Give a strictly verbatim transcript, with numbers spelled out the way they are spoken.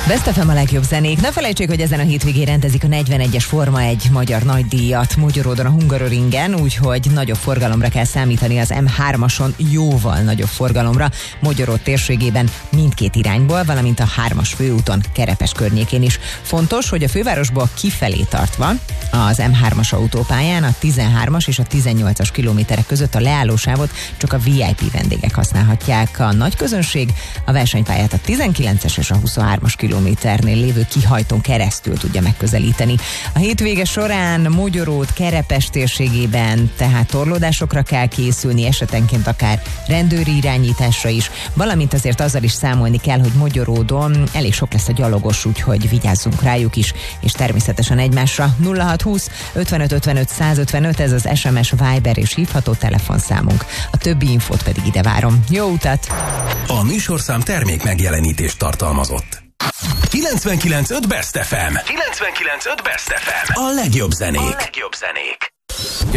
Best ef em a legjobb zenék. Ne felejtsék, hogy ezen a hétvégén rendezik a negyvenegyes Forma egy magyar nagydíjat Mogyoródon a Hungaroringen, úgyhogy nagyobb forgalomra kell számítani az em hármason, jóval nagyobb forgalomra Mogyoród térségében mindkét irányból, valamint a hármas főúton Kerepes környékén is. Fontos, hogy a fővárosból kifelé tartva az em hármas autópályán a tizenhármas és a tizennyolcas kilométerek között a leállósávot csak a vé i pé vendégek használhatják. A nagy közönség a versenypályát a tizenkilences és a huszonhármas kilométernél lévő kihajtón keresztül tudja megközelíteni. A hétvége során Mogyoród, Kerepes térségében tehát torlódásokra kell készülni, esetenként akár rendőri irányításra is, valamint azért azzal is számolni kell, hogy Mogyoródon elég sok lesz a gyalogos, úgyhogy vigyázzunk rájuk is, és természetesen egymásra. nulla hat húsz ötvenöt ötvenöt százötvenöt, ez az es em es, Viber és hívható telefonszámunk. A többi infót pedig ide várom. Jó utat! A műsorszám termék megjelenítést tartalmazott. kilencvenkilenc pont öt Best ef em. kilencvenkilenc pont öt Best ef em. A legjobb zenék. A legjobb zenék.